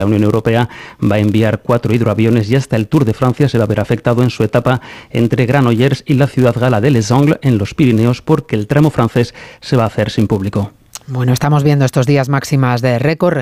La Unión Europea va a enviar 4 hidroaviones y hasta el Tour de Francia se va a ver afectado en su etapa entre Granollers y la ciudad gala de Les Angles en los Pirineos, porque el tramo francés se va a hacer sin público. Bueno, estamos viendo estos días máximas de récord.